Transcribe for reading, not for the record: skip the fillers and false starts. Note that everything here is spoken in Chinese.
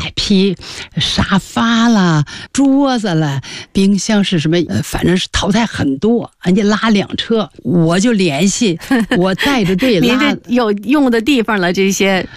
批沙发啦、桌子啦、冰箱是什么，反正是淘汰很多，人家拉2车，我就联系，我带着队拉。 您这有用的地方了，这些